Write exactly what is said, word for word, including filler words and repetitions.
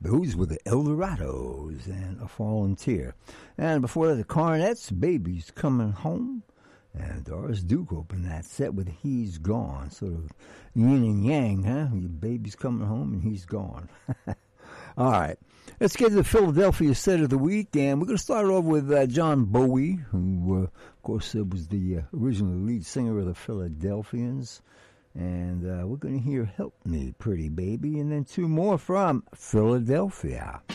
Those were the Eldorados and A Fallen Tear. And before that, the Cornets, Baby's Coming Home. And Doris Duke opened that set with He's Gone. Sort of yin and yang, huh? Your baby's coming home and he's gone. All right. Let's get to the Philadelphia set of the week. And we're going to start off with uh, John Bowie, who, uh, of course, uh, was the uh, original lead singer of the Philadelphians. And uh, we're going to hear Help Me, Pretty Baby, and then two more from Philadelphia.